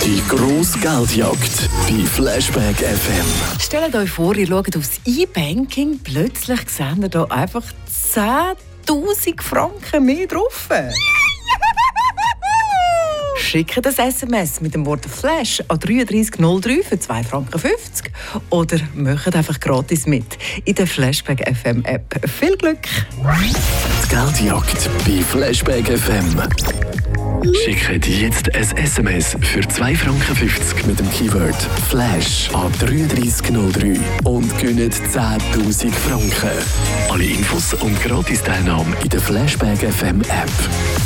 Die grosse Geldjagd bei Flashback FM. Stellt euch vor, ihr schaut aufs E-Banking, plötzlich seht ihr da einfach 10'000 Franken mehr drauf. Schickt ein SMS mit dem Wort «Flash» an 3303 für 2,50 Franken oder macht einfach gratis mit in der Flashback FM App. Viel Glück! Die Geldjagd bei Flashback FM. Schickt jetzt ein SMS für 2,50 Franken mit dem Keyword «Flash» an 3303 und gewinnt 10'000 Franken. Alle Infos und Gratis-Teilnahme in der Flashback FM App.